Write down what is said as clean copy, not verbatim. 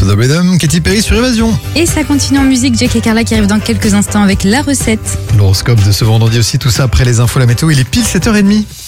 To The Rhythm, Katy Perry sur Évasion. Et ça continue en musique, Jack et Carla qui arrivent dans quelques instants avec la recette. L'horoscope de ce vendredi aussi, tout ça après les infos, la météo, il est pile 7h30.